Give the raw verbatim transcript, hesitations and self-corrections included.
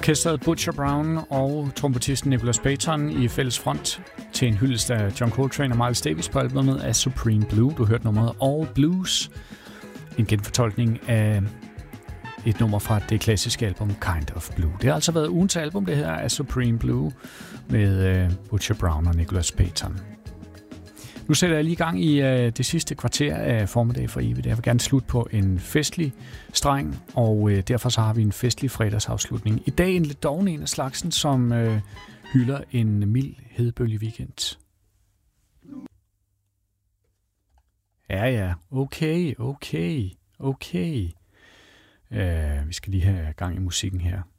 Orkestret Butcher Brown og trompetisten Nicholas Payton i fælles front til en hyldest af John Coltrane og Miles Davis på albumet af Supreme Blue. Du hørte nummeret All Blues, en genfortolkning af et nummer fra det klassiske album Kind of Blue. Det har altså været ugens album, det her af Supreme Blue med uh, Butcher Brown og Nicholas Payton. Nu sætter jeg lige i gang i uh, det sidste kvarter af Formiddag for evigt. Jeg vil gerne slutte på en festlig streng, og uh, derfor så har vi en festlig fredagsafslutning. I dag en lidt doven en af slagsen, som uh, hylder en mild hedebølge weekend. Ja, ja. Okay, okay, okay. Uh, vi skal lige have gang i musikken her.